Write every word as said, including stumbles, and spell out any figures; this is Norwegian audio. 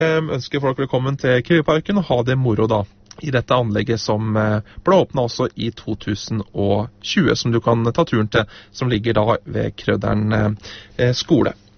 ønsker folk velkommen til Kiwi-parken og ha det moro da i dette anlegget som ble åpnet også i to tusen og tjue, som du kan ta turen til, som ligger da ved Krøderen skole.